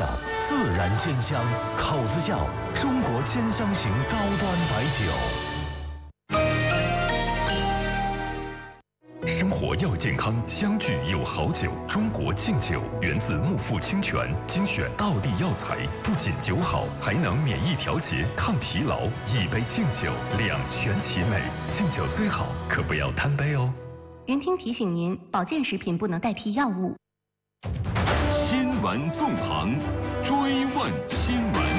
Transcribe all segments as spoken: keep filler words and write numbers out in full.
窖，自然鲜香。口子窖，中国鲜香型高端白酒。 生活要健康，相聚有好酒。中国劲酒源自木富清泉，精选道地药材，不仅酒好，还能免疫调节、抗疲劳。一杯劲酒，两全其美。劲酒最好，可不要贪杯哦。 云听提醒您，保健食品不能代替药物。 新闻纵横，追问新闻。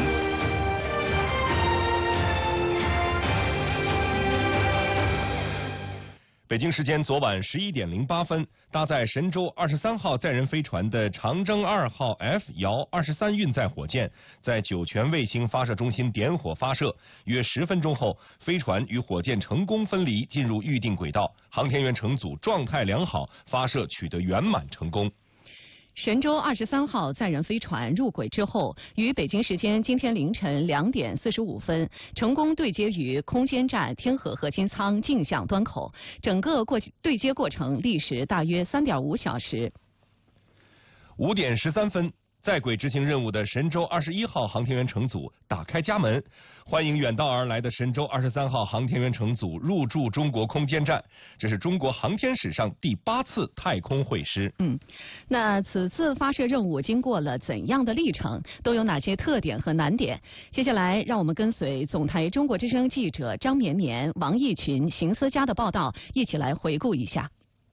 北京时间昨晚十一点零八分，搭载神舟二十三号载人飞船的长征二号 F 遥二十三运载火箭在酒泉卫星发射中心点火发射，约十分钟后，飞船与火箭成功分离，进入预定轨道，航天员乘组状态良好，发射取得圆满成功。 神舟二十三号载人飞船入轨之后，于北京时间今天凌晨两点四十五分成功对接于空间站天河核心舱径向端口，整个过对接过程历时大约三点五小时。 五点十三分，在轨执行任务的神舟二十一号航天员乘组打开家门，欢迎远道而来的神舟二十三号航天员乘组入驻中国空间站。这是中国航天史上第八次太空会师。 嗯，那此次发射任务经过了怎样的历程？都有哪些特点和难点？接下来，让我们跟随总台中国之声记者张绵绵、王毅群、邢思佳的报道，一起来回顾一下。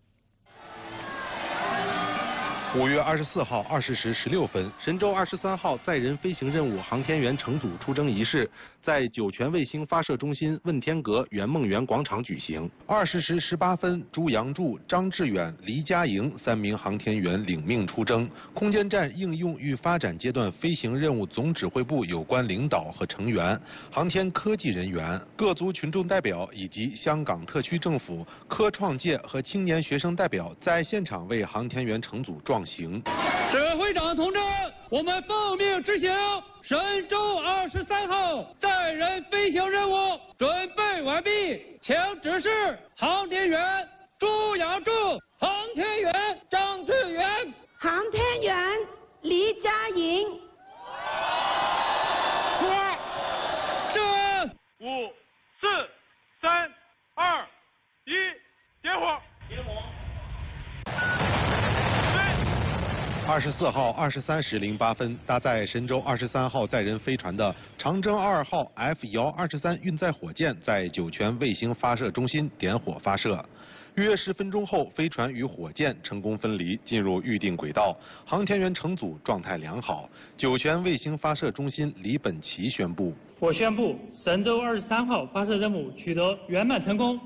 五月二十四号二十时十六分，神舟二十三号载人飞行任务航天员乘组出征仪式在酒泉卫星发射中心问天阁圆梦园广场举行。二十时十八分，朱杨柱、张志远、黎佳莹三名航天员领命出征。空间站应用与发展阶段飞行任务总指挥部有关领导和成员、航天科技人员、各族群众代表以及香港特区政府科创界和青年学生代表在现场为航天员乘组壮行。 指挥长同志，我们奉命执行神舟二十三号载人飞行任务准备完毕，请指示航天员朱杨柱、航天员张志远、 航天员黎佳莹。 是五、四、三、二、一，点火！点火！ 二十四号二十三时零八分，搭载神舟二十三号载人飞船的长征二号 F 遥二十三运载火箭在酒泉卫星发射中心点火发射。约十分钟后，飞船与火箭成功分离，进入预定轨道，航天员乘组状态良好。酒泉卫星发射中心李本奇宣布： 我宣布，神舟二十三号发射任务取得圆满成功。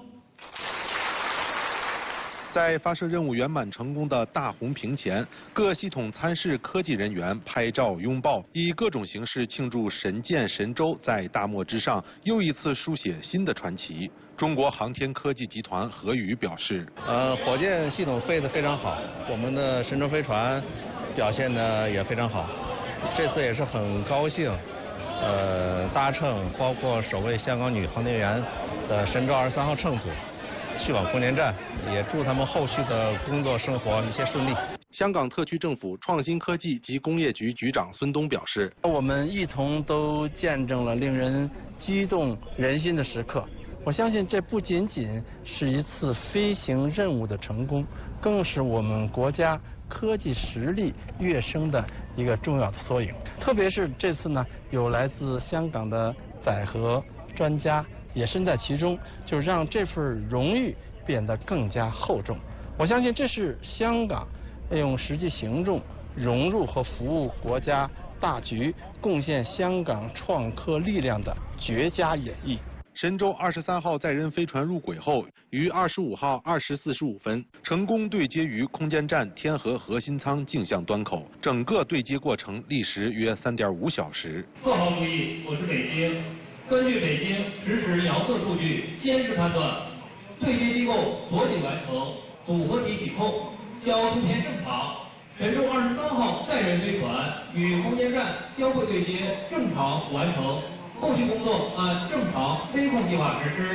在发射任务圆满成功的大红屏前，各系统参试科技人员拍照拥抱，以各种形式庆祝神舰神舟在大漠之上又一次书写新的传奇。中国航天科技集团何宇表示： 呃，火箭系统飞得非常好，我们的神舟飞船表现的也非常好。这次也是很高兴，呃，搭乘包括首位香港女航天员的神舟二十三号乘组去往空间站，也祝他们后续的工作生活一切顺利。 香港特区政府创新科技及工业局局长孙东表示： 我们一同都见证了令人激动人心的时刻。我相信这不仅仅是一次飞行任务的成功，更是我们国家科技实力跃升的一个重要的缩影。特别是这次呢，有来自香港的载荷专家也身在其中，就让这份荣誉变得更加厚重。我相信这是香港用实际行动融入和服务国家大局，贡献香港创科力量的绝佳演绎。 神舟二十三号载人飞船入轨后，于二十五号二时四十五分成功对接于空间站天河核心舱径向端口，整个对接过程历时约三点五小时。 四号注意，我是北京。根据北京实时遥测数据监视判断，对接机构锁紧完成，组合体启动，交通线正常。神舟二十三号载人飞船与空间站交会对接正常完成，后续工作按正常飞控计划实施。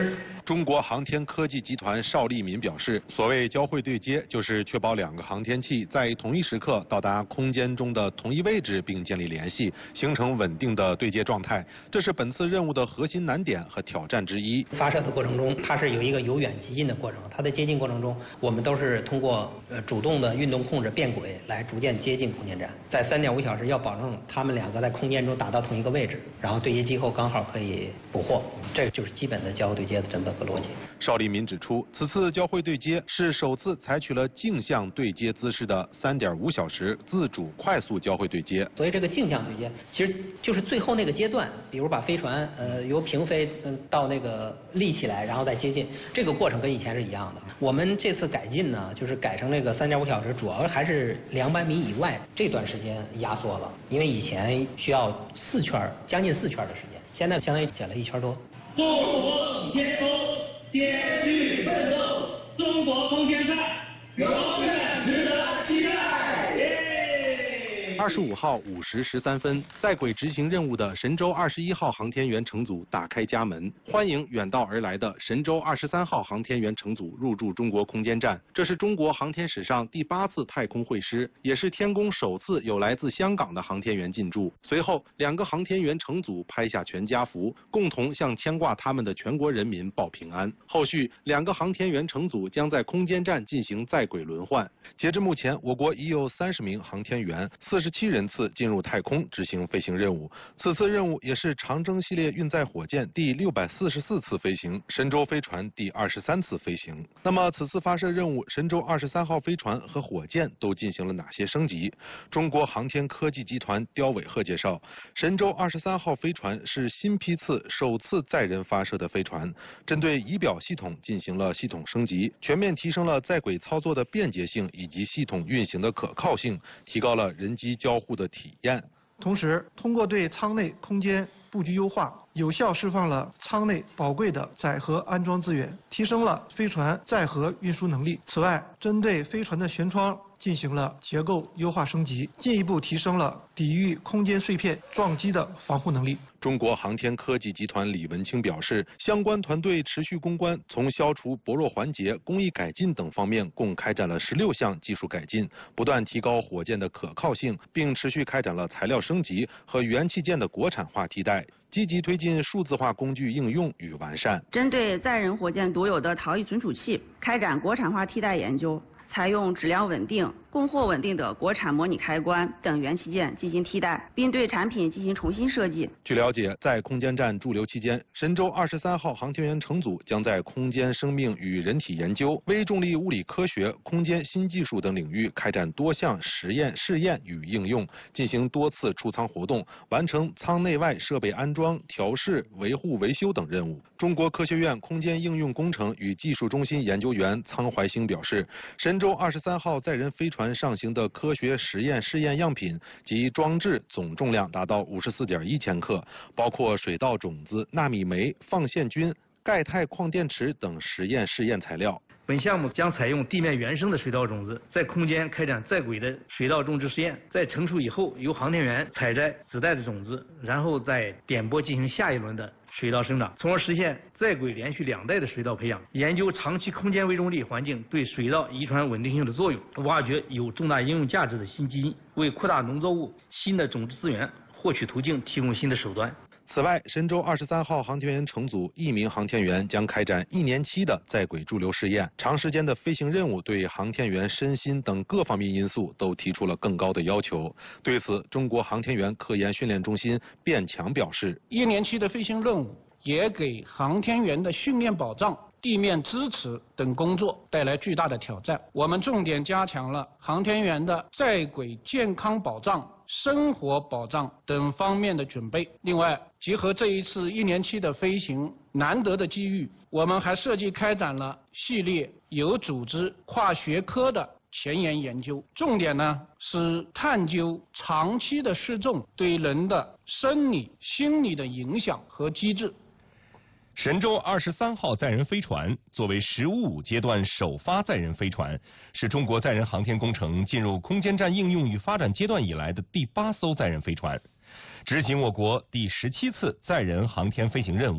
中国航天科技集团邵利民表示，所谓交会对接，就是确保两个航天器在同一时刻到达空间中的同一位置，并建立联系，形成稳定的对接状态。这是本次任务的核心难点和挑战之一。 发射的过程中，它是有一个由远及近的过程。它在接近过程中，我们都是通过呃主动的运动控制变轨来逐渐接近空间站。在三点五小时要保证它们两个在空间中达到同一个位置，然后对接机后刚好可以捕获。这个就是基本的交会对接的整个和逻辑。 邵利民指出，此次交会对接是首次采取了镜像对接姿势的三点五小时自主快速交会对接。 所以这个镜像对接其实就是最后那个阶段，比如把飞船呃由平飞嗯到那个立起来，然后再接近，这个过程跟以前是一样的。我们这次改进呢，就是改成那个三点五小时，主要还是两百米以外这段时间压缩了，因为以前需要四圈将近四圈的时间，现在相当于减了一圈多。 中国天空艰巨奋斗，中国空间站永远值得期待。 二十五号五时十三分，在轨执行任务的神舟二十一号航天员乘组打开家门，欢迎远道而来的神舟二十三号航天员乘组入驻中国空间站。这是中国航天史上第八次太空会师，也是天宫首次有来自香港的航天员进驻。随后，两个航天员乘组拍下全家福，共同向牵挂他们的全国人民报平安。后续，两个航天员乘组将在空间站进行在轨轮换。截至目前，我国已有三十名航天员、四十七人次进入太空执行飞行任务。此次任务也是长征系列运载火箭第六百四十四次飞行，神舟飞船第二十三次飞行。那么，此次发射任务，神舟二十三号飞船和火箭都进行了哪些升级？中国航天科技集团刁伟鹤介绍，神舟二十三号飞船是新批次首次载人发射的飞船，针对仪表系统进行了系统升级，全面提升了在轨操作的便捷性以及系统运行的可靠性，提高了人机交互的体验。 同时，通过对舱内空间布局优化，有效释放了舱内宝贵的载荷安装资源，提升了飞船载荷运输能力。此外，针对飞船的舷窗进行了结构优化升级，进一步提升了抵御空间碎片撞击的防护能力。 中国航天科技集团李文清表示，相关团队持续攻关，从消除薄弱环节、工艺改进等方面共开展了十六项技术改进，不断提高火箭的可靠性，并持续开展了材料升级和元器件的国产化替代，积极推进数字化工具应用与完善。 针对载人火箭独有的逃逸存储器，开展国产化替代研究，采用质量稳定、供货稳定的国产模拟开关等元器件进行替代，并对产品进行重新设计。 据了解，在空间站驻留期间，神舟二十三号航天员乘组将在空间生命与人体研究、微重力物理科学、空间新技术等领域开展多项实验、试验与应用，进行多次出舱活动，完成舱内外设备安装、调试、维护、维修等任务。中国科学院空间应用工程与技术中心研究员苍怀星表示，神舟二十三号载人飞船上行的科学实验试验样品及装置总重量达到五十四点一千克，包括水稻种子、纳米酶、放线菌、钙钛矿电池等实验试验材料。 本项目将采用地面原生的水稻种子，在空间开展在轨的水稻种植实验，在成熟以后，由航天员采摘子代的种子，然后再点播进行下一轮的水稻生长，从而实现在轨连续两代的水稻培养，研究长期空间微重力环境对水稻遗传稳定性的作用，挖掘有重大应用价值的新基因，为扩大农作物新的种植资源获取途径提供新的手段。 此外，神舟二十三号航天员乘组一名航天员将开展一年期的在轨驻留试验。长时间的飞行任务对航天员身心等各方面因素都提出了更高的要求。对此，中国航天员科研训练中心卞强表示， 一年期的飞行任务也给航天员的训练保障、地面支持等工作带来巨大的挑战。我们重点加强了航天员的在轨健康保障、生活保障等方面的准备。另外，结合这一次一年期的飞行难得的机遇，我们还设计开展了系列有组织、跨学科的前沿研究，重点呢是探究长期的失重对人的生理、心理的影响和机制。 神舟二十三号载人飞船作为“十五五”阶段首发载人飞船，是中国载人航天工程进入空间站应用与发展阶段以来的第八艘载人飞船，执行我国第十七次载人航天飞行任务。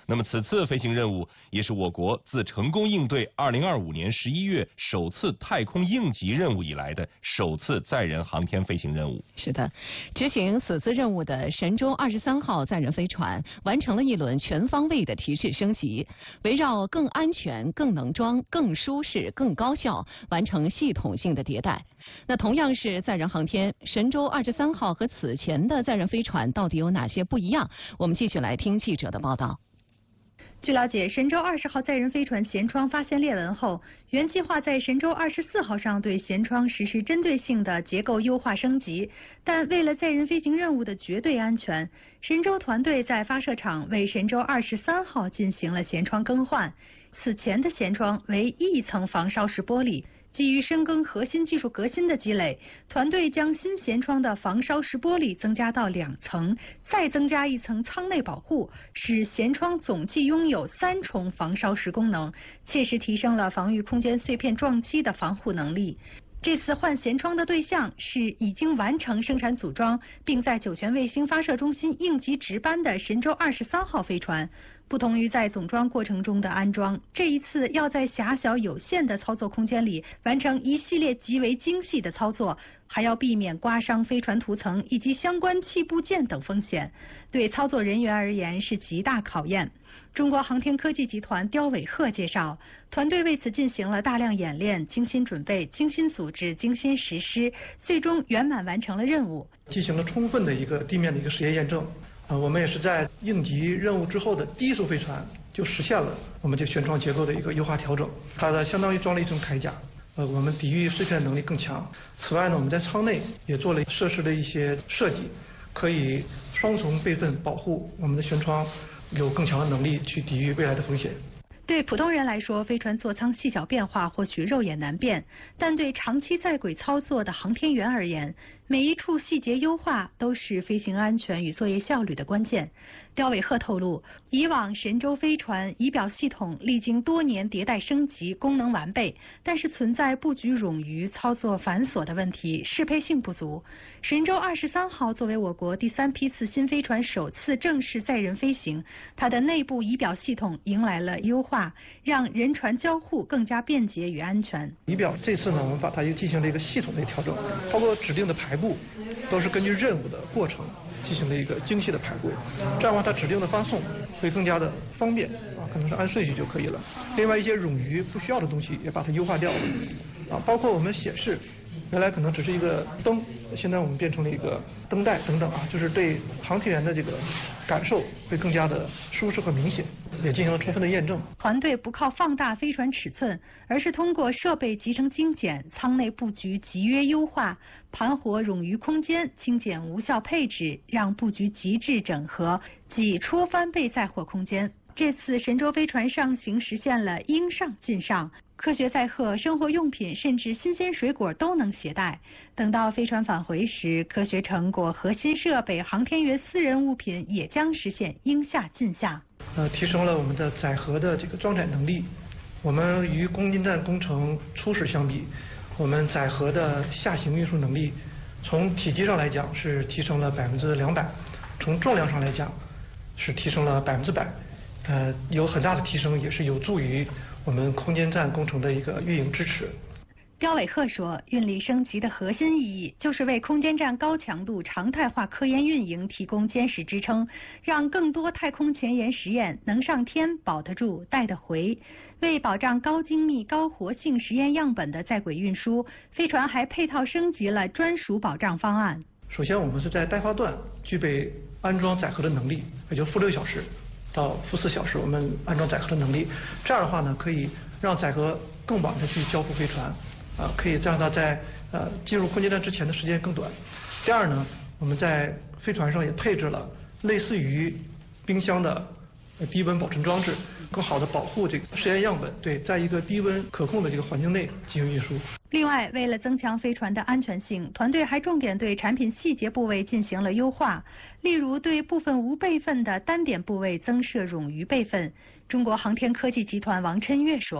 那么此次飞行任务也是我国自成功应对二零二五年十一月首次太空应急任务以来的首次载人航天飞行任务。 是的，执行此次任务的神舟二十三号载人飞船完成了一轮全方位的提质升级，围绕更安全、更能装、更舒适、更高效，完成系统性的迭代。那同样是载人航天，神舟二十三号和此前的载人飞船到底有哪些不一样？我们继续来听记者的报道。 据了解，神舟二十号载人飞船舷窗发现裂纹后，原计划在神舟二十四号上对舷窗实施针对性的结构优化升级，但为了载人飞行任务的绝对安全，神舟团队在发射场为神舟二十三号进行了舷窗更换。此前的舷窗为一层防烧式玻璃。基于深耕核心技术革新的积累，团队将新舷窗的防烧式玻璃增加到两层，再增加一层舱内保护，使舷窗总计拥有三重防烧式功能，切实提升了防御空间碎片撞击的防护能力。这次换舷窗的对象是已经完成生产组装，并在酒泉卫星发射中心应急值班的神舟二十三号飞船。不同于在总装过程中的安装，这一次要在狭小有限的操作空间里完成一系列极为精细的操作，还要避免刮伤飞船涂层以及相关器部件等风险，对操作人员而言是极大考验。中国航天科技集团刁伟鹤介绍，团队为此进行了大量演练，精心准备、精心组织、精心实施，最终圆满完成了任务。 进行了充分的一个地面的一个实验验证。呃，我们也是在应急任务之后的第一艘飞船就实现了我们这舷窗结构的一个优化调整，它的相当于装了一层铠甲，呃，我们抵御碎片能力更强。此外呢，我们在舱内也做了设施的一些设计，可以双重备份保护我们的舷窗，有更强的能力去抵御未来的风险。 对普通人来说，飞船座舱细小变化或许肉眼难辨，但对长期在轨操作的航天员而言，每一处细节优化都是飞行安全与作业效率的关键。刁伟鹤透露，以往神舟飞船仪表系统历经多年迭代升级，功能完备，但是存在布局冗余、操作繁琐的问题，适配性不足。神舟二十三号作为我国第三批次新飞船首次正式载人飞行，它的内部仪表系统迎来了优化，让人船交互更加便捷与安全。 仪表这次呢，我们把它又进行了一个系统的调整，包括指定的排布都是根据任务的过程进行了一个精细的排布，这样的话它指令的发送会更加的方便啊，可能是按顺序就可以了。另外一些冗余不需要的东西也把它优化掉了啊，包括我们显示原来可能只是一个灯，现在我们变成了一个灯带等等啊，就是对航天员的这个感受会更加的舒适和明显，也进行了充分的验证。 团队不靠放大飞船尺寸，而是通过设备集成精简、舱内布局集约优化、盘活冗余空间、精简无效配置，让布局极致整合，挤出翻倍载货空间。这次神舟飞船上行实现了应上尽上，科学载荷、生活用品甚至新鲜水果都能携带。等到飞船返回时，科学成果、核心设备、航天员私人物品也将实现应下尽下。 呃，提升了我们的载荷的这个装载能力。我们与空间站工程初始相比，我们载荷的下行运输能力，从体积上来讲是提升了百分之两百，从重量上来讲是提升了百分之百。呃，有很大的提升，也是有助于我们空间站工程的一个运营支持。 刁伟鹤说，运力升级的核心意义就是为空间站高强度常态化科研运营提供坚实支撑，让更多太空前沿实验能上天、保得住、带得回。为保障高精密、高活性实验样本的在轨运输，飞船还配套升级了专属保障方案。 首先，我们是在待发段具备安装载荷的能力，也就负六小时到负四小时，我们安装载荷的能力。这样的话呢，可以让载荷更晚的去交付飞船。啊，可以让它在呃进入空间站之前的时间更短。第二呢，我们在飞船上也配置了类似于冰箱的低温保存装置，更好的保护这个实验样本，对，在一个低温可控的这个环境内进行运输。 另外，为了增强飞船的安全性，团队还重点对产品细节部位进行了优化，例如对部分无备份的单点部位增设冗余备份。中国航天科技集团王琛岳说。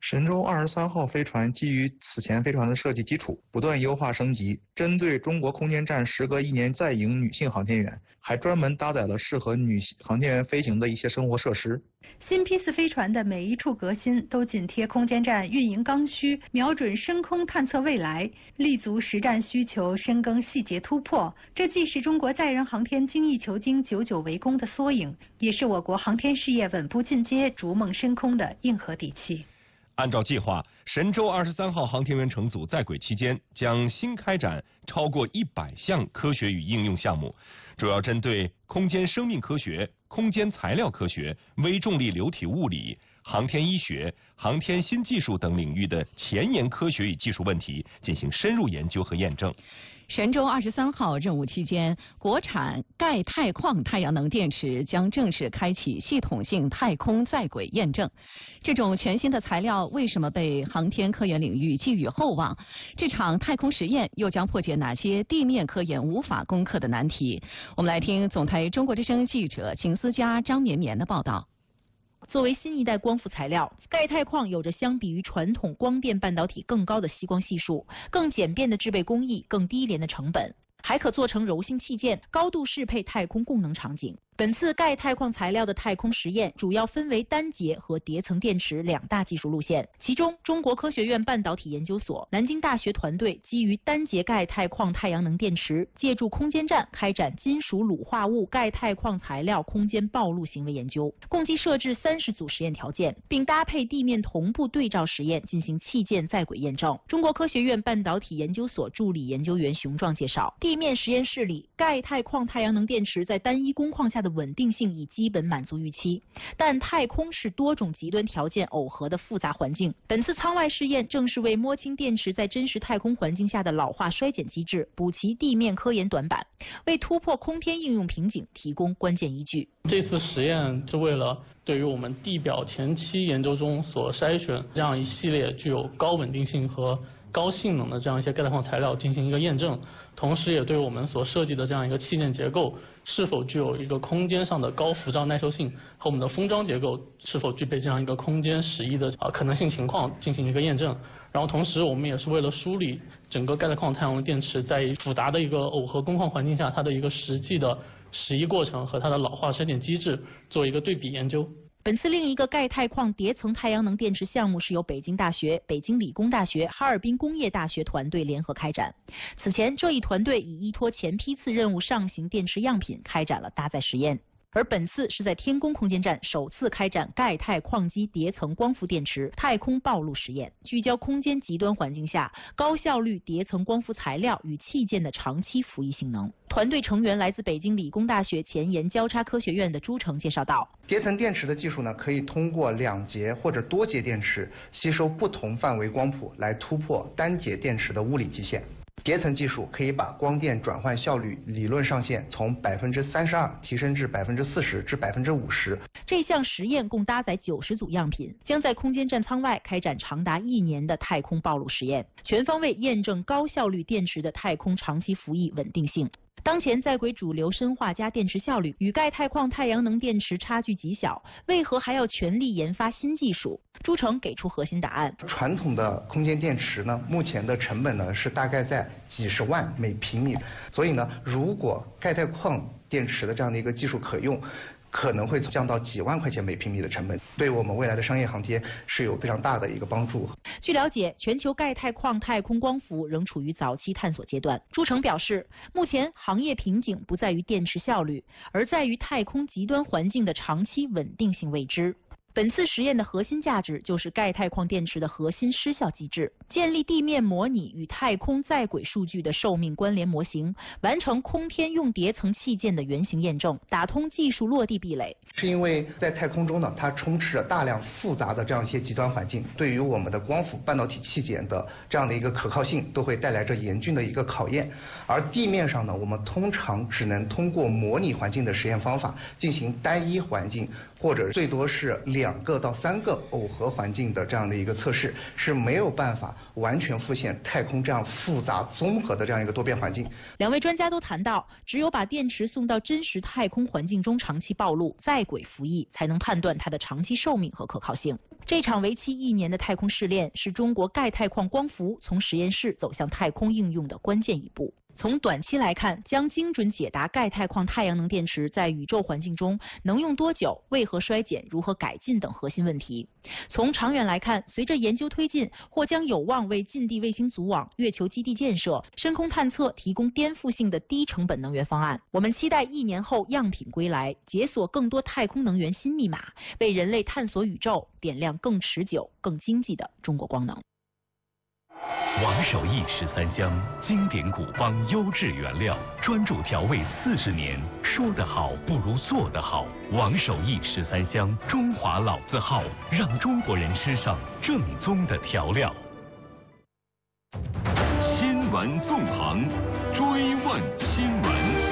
神舟二十三号飞船基于此前飞船的设计基础，不断优化升级，针对中国空间站时隔一年再迎女性航天员，还专门搭载了适合女航天员飞行的一些生活设施。 新批次飞船的每一处革新都紧贴空间站运营刚需，瞄准深空探测未来，立足实战需求，深耕细节突破。这既是中国载人航天精益求精、久久为功的缩影，也是我国航天事业稳步进阶、逐梦深空的硬核底气。 按照计划，神舟二十三号航天员乘组在轨期间将新开展超过一百项科学与应用项目，主要针对空间生命科学、空间材料科学、微重力流体物理、航天医学、航天新技术等领域的前沿科学与技术问题进行深入研究和验证。 神舟二十三号任务期间，国产钙钛矿太阳能电池将正式开启系统性太空在轨验证。这种全新的材料为什么被航天科研领域寄予厚望？这场太空实验又将破解哪些地面科研无法攻克的难题？我们来听总台中国之声记者秦思佳、张绵绵的报道。 作为新一代光伏材料，钙钛矿有着相比于传统光电半导体更高的吸光系数、更简便的制备工艺、更低廉的成本，还可做成柔性器件，高度适配太空功能场景。本次钙钛矿材料的太空实验主要分为单节和叠层电池两大技术路线，其中中国科学院半导体研究所、南京大学团队基于单节钙钛矿太阳能电池，借助空间站开展金属卤化物钙钛矿材料空间暴露行为研究，共计设置三十组实验条件，并搭配地面同步对照实验进行器件在轨验证。中国科学院半导体研究所助理研究员熊壮介绍，地面实验室里钙钛矿太阳能电池在单一工况下的稳定性已基本满足预期，但太空是多种极端条件耦合的复杂环境。本次舱外试验正是为摸清电池在真实太空环境下的老化衰减机制，补齐地面科研短板，为突破空天应用瓶颈提供关键依据。 这次实验是为了对于我们地表前期研究中所筛选这样一系列具有高稳定性和高性能的这样一些钙钛矿材料进行一个验证，同时也对我们所设计的这样一个器件结构是否具有一个空间上的高浮躁耐受性和我们的封装结构是否具备这样一个空间适宜的啊可能性情况进行一个验证。然后同时我们也是为了梳理整个钙钛矿太阳能电池在复杂的一个耦合工况环境下它的一个实际的适宜过程和它的老化衰减机制做一个对比研究。 本次另一个钙钛矿叠层太阳能电池项目是由北京大学、北京理工大学、哈尔滨工业大学团队联合开展。此前，这一团队已依托前批次任务上行电池样品开展了搭载实验。而本次是在天宫空间站首次开展钙钛矿基叠层光伏电池太空暴露实验，聚焦空间极端环境下高效率叠层光伏材料与器件的长期服役性能。团队成员来自北京理工大学前沿交叉科学院的朱成介绍道， 叠层电池的技术呢，可以通过两节或者多节电池吸收不同范围光谱来突破单节电池的物理极限。叠层技术可以把光电转换效率理论上限从百分之三十二提升至百分之四十至百分之五十。 这项实验共搭载九十组样品，将在空间站舱外开展长达一年的太空暴露实验，全方位验证高效率电池的太空长期服役稳定性。当前在轨主流砷化镓电池效率与钙钛矿太阳能电池差距极小，为何还要全力研发新技术？朱成给出核心答案： 传统的空间电池呢，目前的成本呢是大概在几十万每平米，所以呢，如果钙钛矿电池的这样的一个技术可用，可能会降到几万块钱每平米的成本，对我们未来的商业航天是有非常大的一个帮助。 据了解，全球钙钛矿太空光伏仍处于早期探索阶段。朱成表示，目前行业瓶颈不在于电池效率，而在于太空极端环境的长期稳定性未知。本次实验的核心价值就是钙钛矿电池的核心失效机制，建立地面模拟与太空在轨数据的寿命关联模型，完成空天用叠层器件的原型验证，打通技术落地壁垒。 是因为在太空中呢，它充斥着大量复杂的这样一些极端环境，对于我们的光伏半导体器件的这样的一个可靠性都会带来着严峻的一个考验。而地面上呢，我们通常只能通过模拟环境的实验方法进行单一环境或者最多是两两个到三个耦合环境的这样的一个测试是没有办法完全复现太空这样复杂综合的这样一个多变环境。 两位专家都谈到，只有把电池送到真实太空环境中长期暴露，在轨服役，才能判断它的长期寿命和可靠性。这场为期一年的太空试炼，是中国钙钛矿光伏从实验室走向太空应用的关键一步。从短期来看，将精准解答钙钛矿太阳能电池在宇宙环境中能用多久、为何衰减、如何改进等核心问题。从长远来看，随着研究推进，或将有望为近地卫星组网、月球基地建设、深空探测提供颠覆性的低成本能源方案。我们期待一年后样品归来，解锁更多太空能源新密码，为人类探索宇宙点亮更持久、更经济的中国光能。 王守义十三香，经典古方优质原料，专注调味四十年，说得好不如做得好。王守义十三香，中华老字号，让中国人吃上正宗的调料。新闻纵横，追问新闻。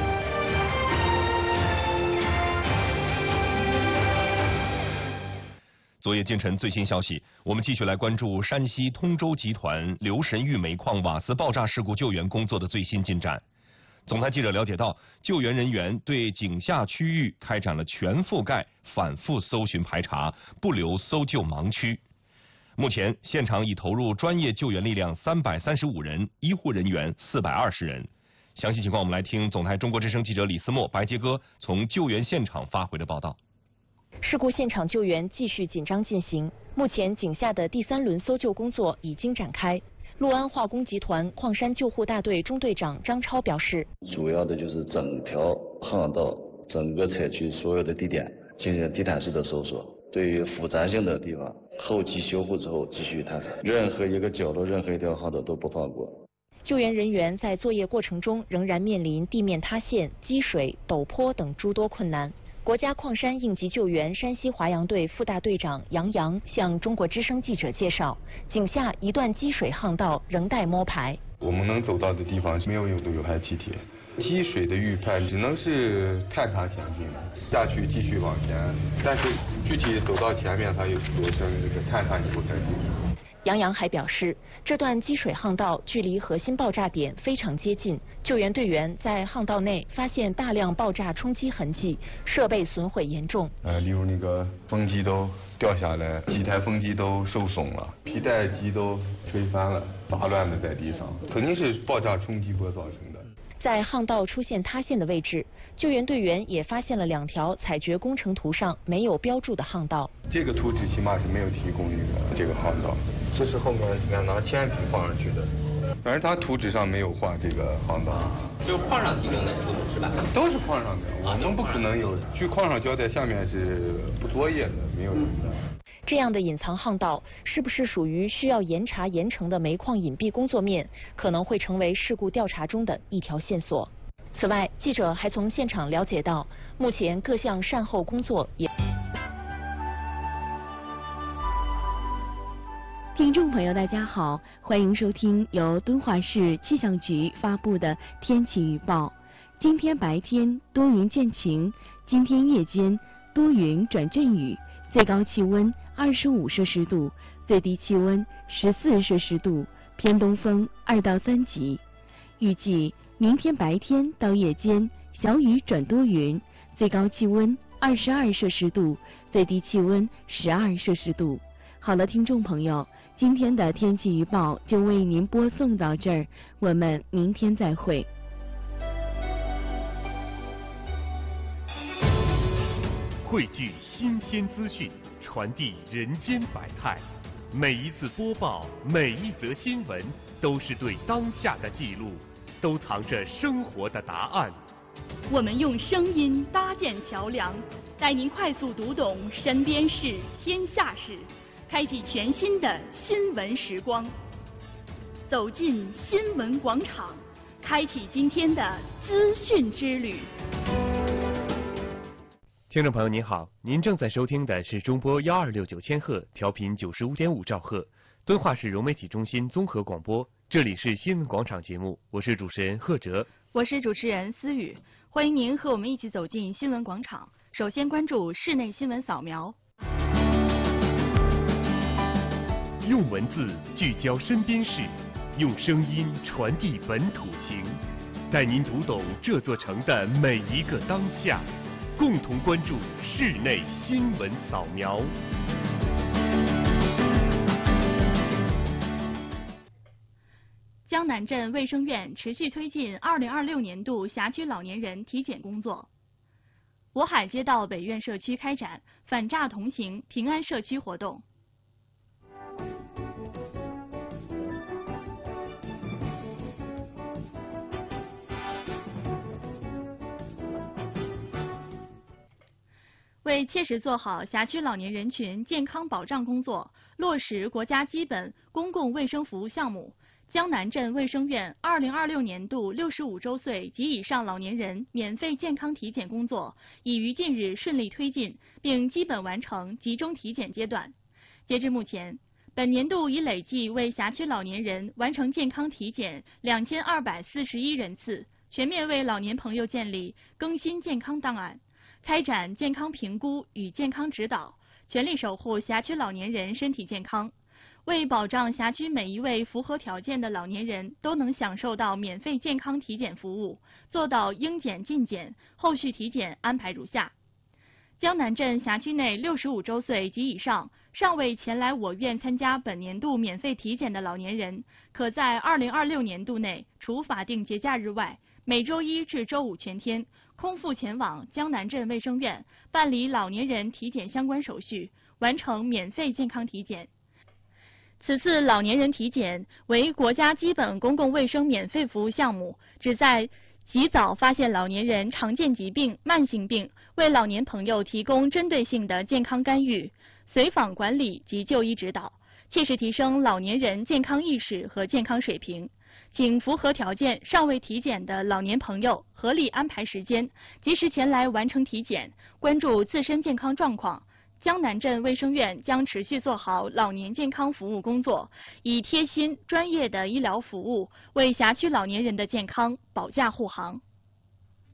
昨夜今晨最新消息，我们继续来关注山西通州集团刘神峪煤矿瓦斯爆炸事故救援工作的最新进展。总台记者了解到，救援人员对井下区域开展了全覆盖、反复搜寻排查，不留搜救盲区。目前，现场已投入专业救援力量三百三十五人，医护人员四百二十人。详细情况，我们来听总台中国之声记者李思墨、白杰哥从救援现场发回的报道。 事故现场救援继续紧张进行，目前井下的第三轮搜救工作已经展开。陆安化工集团矿山救护大队中队长张超表示， 主要的就是整条巷道、整个采区所有的地点进行地毯式的搜索，对于复杂性的地方，后期修复之后继续探查，任何一个角落、任何一条巷道都不放过。 救援人员在作业过程中仍然面临地面塌陷、积水、陡坡等诸多困难。国家矿山应急救援山西华阳队副大队长杨洋向中国之声记者介绍，井下一段积水巷道仍待摸排。 我们能走到的地方没有有毒有害气体，积水的预判只能是探查前进的，下去继续往前，但是具体走到前面，它有有成这个探查以后才进去。 杨洋还表示，这段积水巷道距离核心爆炸点非常接近，救援队员在巷道内发现大量爆炸冲击痕迹，设备损毁严重。 呃，例如那个风机都掉下来，几台风机都受损了，皮带机都吹翻了，杂乱的在地上，肯定是爆炸冲击波造成的。 在巷道出现塌陷的位置，救援队员也发现了两条采掘工程图上没有标注的巷道。 这个图纸起码是没有提供这个这个巷道，这是后面应该拿铅笔画上去的，反正他图纸上没有画这个巷道。 就是矿上提供的图纸是吧？ 都是矿上的，我们不可能有。据矿上交代，下面是不作业的，没有。 这样的隐藏巷道是不是属于需要严查严惩的煤矿隐蔽工作面，可能会成为事故调查中的一条线索。此外，记者还从现场了解到，目前各项善后工作也。 听众朋友，大家好，欢迎收听由敦化市气象局发布的天气预报。今天白天多云见晴，今天夜间多云转阵雨，最高气温二十五摄氏度，最低气温十四摄氏度，偏东风二到三级。预计明天白天到夜间小雨转多云，最高气温二十二摄氏度，最低气温十二摄氏度。好了，听众朋友，今天的天气预报就为您播送到这儿，我们明天再会。 汇聚新鲜资讯，传递人间百态。每一次播报，每一则新闻，都是对当下的记录，都藏着生活的答案。 我们用声音搭建桥梁，带您快速读懂身边事、天下事，开启全新的新闻时光。走进新闻广场，开启今天的资讯之旅。 听众朋友您好，您正在收听的是中波幺二六九千赫，调频九十五点五兆赫，敦化市融媒体中心综合广播，这里是新闻广场节目，我是主持人贺哲， 我是主持人思雨，欢迎您和我们一起走进新闻广场。首先关注室内新闻扫描。 用文字聚焦身边事，用声音传递本土情，带您读懂这座城的每一个当下，共同关注室内新闻扫描。 江南镇卫生院持续推进二零二六年度辖区老年人体检工作。渤海街道北苑社区开展反诈同行平安社区活动。为切实做好辖区老年人群健康保障工作，落实国家基本公共卫生服务项目，江南镇卫生院二零二六年度六十五周岁及以上老年人免费健康体检工作已于近日顺利推进，并基本完成集中体检阶段。截至目前，本年度已累计为辖区老年人完成健康体检两千二百四十一人次，全面为老年朋友建立更新健康档案，开展健康评估与健康指导，全力守护辖区老年人身体健康。为保障辖区每一位符合条件的老年人都能享受到免费健康体检服务，做到应检尽检，后续体检安排如下：江南镇辖区内六十五周岁及以上尚未前来我院参加本年度免费体检的老年人，可在二零二六年度内，除法定节假日外，每周一至周五全天空腹前往江南镇卫生院办理老年人体检相关手续，完成免费健康体检。此次老年人体检为国家基本公共卫生免费服务项目，旨在及早发现老年人常见疾病、慢性病，为老年朋友提供针对性的健康干预、随访管理及就医指导，切实提升老年人健康意识和健康水平。请符合条件尚未体检的老年朋友合理安排时间，及时前来完成体检，关注自身健康状况。江南镇卫生院将持续做好老年健康服务工作，以贴心专业的医疗服务为辖区老年人的健康保驾护航。